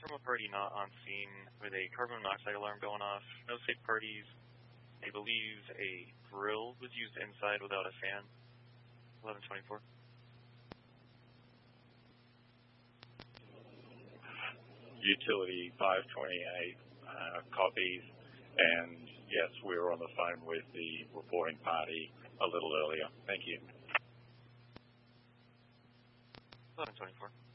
from a party not on scene with a carbon monoxide alarm going off. No safe parties. I believe a grill was used inside without a fan. 1124. Utility 528 copies, and yes, we were on the phone with the reporting party a little earlier. Thank you. 1124.